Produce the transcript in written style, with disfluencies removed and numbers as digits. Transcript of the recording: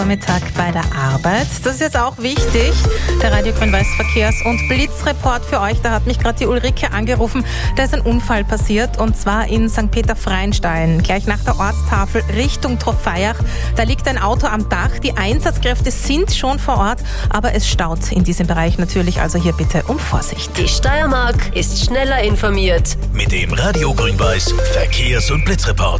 Vormittag bei der Arbeit. Das ist jetzt auch wichtig. Der Radio Grün-Weiß Verkehrs- und Blitzreport für euch. Da hat mich gerade die Ulrike angerufen. Da ist ein Unfall passiert und zwar in St. Peter-Freienstein. Gleich nach der Ortstafel Richtung Trofeiach. Da liegt ein Auto am Dach. Die Einsatzkräfte sind schon vor Ort, aber es staut in diesem Bereich natürlich. Also hier bitte um Vorsicht. Die Steiermark ist schneller informiert. Mit dem Radio Grün-Weiß Verkehrs- und Blitzreport.